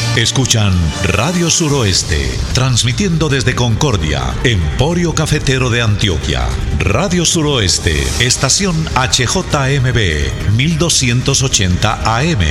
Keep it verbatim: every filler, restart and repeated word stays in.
Escuchan Radio Suroeste, transmitiendo desde Concordia, Emporio Cafetero de Antioquia. Radio Suroeste, estación H J M B, mil doscientos ochenta A M.